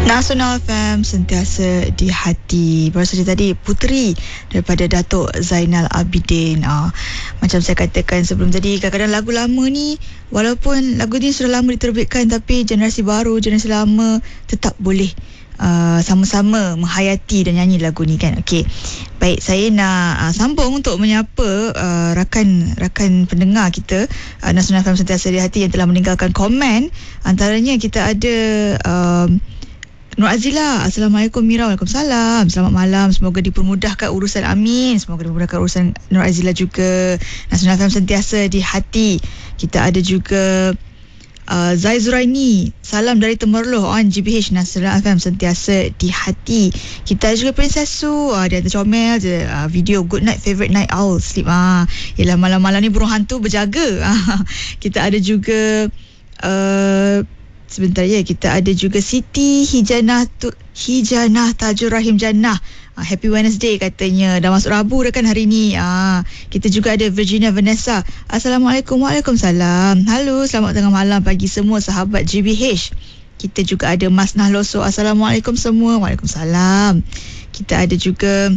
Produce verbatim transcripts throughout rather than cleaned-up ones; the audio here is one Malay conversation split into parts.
Nasional F M sentiasa di hati. Baru saja tadi Puteri daripada Datuk Zainal Abidin. Ah, macam saya katakan sebelum tadi, kadang-kadang lagu lama ni, walaupun lagu ni sudah lama diterbitkan, tapi generasi baru, generasi lama tetap boleh uh, sama-sama menghayati dan nyanyi lagu ni kan. Okey. Baik, saya nak uh, sambung untuk menyapa uh, rakan-rakan pendengar kita uh, Nasional F M sentiasa di hati yang telah meninggalkan komen. Antaranya kita ada um, Nur Azila, Assalamualaikum Mira. Waalaikumsalam. Selamat malam. Semoga dipermudahkan urusan, amin. Semoga dipermudahkan urusan Nur Azila juga. Nasional F M sentiasa di hati. Kita ada juga uh, Zai Zuraini. Salam dari Temerloh on G B H. Nasional F M sentiasa di hati. Kita ada juga Princess Su. Uh, dia ada comel je uh, video Good Night Favorite Night Owl Sleep. Ah, uh, ialah malam-malam ni burung hantu berjaga. Uh, kita ada juga uh, sebentar ya, kita ada juga Siti Hijanah tu, Hijanah Tajur Rahim Jannah. uh, Happy Wednesday katanya. Dah masuk Rabu dah kan hari ni. uh, Kita juga ada Virginia Vanessa. Assalamualaikum. Waalaikumsalam. Halo, selamat tengah malam pagi semua sahabat G B H. Kita juga ada Mas Nahloso. Assalamualaikum semua. Waalaikumsalam. Kita ada juga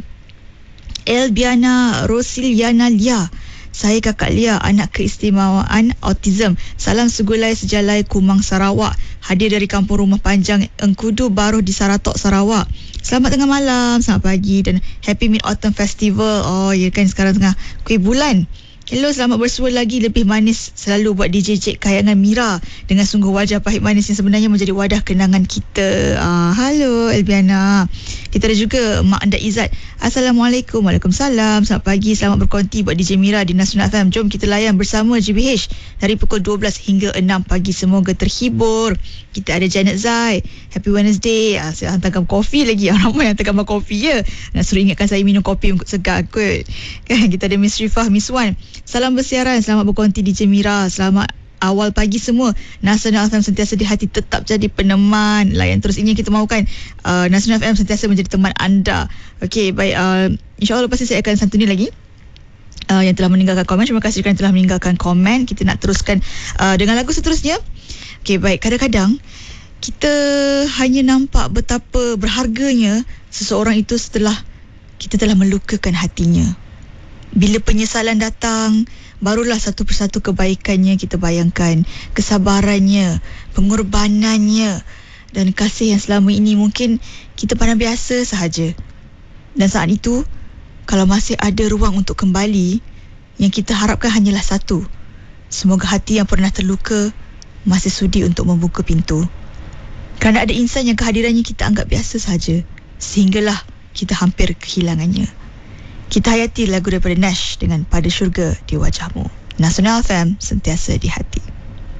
Elbiana Rosiliana Lia. Saya Kakak Lia, anak keistimewaan autism. Salam segulai sejalai Kumang Sarawak. Hadir dari Kampung Rumah Panjang Engkudu Baruh di Saratok, Sarawak. Selamat tengah malam, selamat pagi dan Happy Mid Autumn Festival. Oh ya kan, sekarang tengah kuih bulan. Hello, selamat bersua lagi. Lebih manis selalu buat D J Cik Kayangan Mira dengan sungguh wajah pahit manis yang sebenarnya menjadi wadah kenangan kita. Ah, halo Elbiana. Kita ada juga Mak Anda Izzat. Assalamualaikum. Waalaikumsalam. Selamat pagi, selamat berkonti buat D J Mira di Nasional F M. Jom kita layan bersama G B H dari pukul dua belas hingga enam pagi. Semoga terhibur. Kita ada Janet Zai. Happy Wednesday. Ah, saya hantarkan kopi lagi. Ramai yang hantarkan kopi ya. Nak suruh ingatkan saya minum kopi untuk segar kot. Kan, kita ada Miss Rifah, Miss Wan. Salam bersiaran, selamat berkonti D J Mira. Selamat awal pagi semua. Nasional F M sentiasa di hati, tetap jadi peneman. Layan terus, ini yang kita mahukan. uh, Nasional F M sentiasa menjadi teman anda. Okey, baik. uh, InsyaAllah lepas ni saya akan santuni lagi uh, yang telah meninggalkan komen. Terima kasih kerana telah meninggalkan komen. Kita nak teruskan uh, dengan lagu seterusnya. Okey, baik. Kadang-kadang kita hanya nampak betapa berharganya seseorang itu setelah kita telah melukakan hatinya. Bila penyesalan datang, barulah satu persatu kebaikannya kita bayangkan. Kesabarannya, pengorbanannya dan kasih yang selama ini mungkin kita pandang biasa sahaja. Dan saat itu, kalau masih ada ruang untuk kembali, yang kita harapkan hanyalah satu. Semoga hati yang pernah terluka masih sudi untuk membuka pintu. Kerana ada insan yang kehadirannya kita anggap biasa sahaja, sehinggalah kita hampir kehilangannya. Kita hayati lagu daripada Nash dengan Pada Syurga di Wajahmu. Nasional F M sentiasa di hati.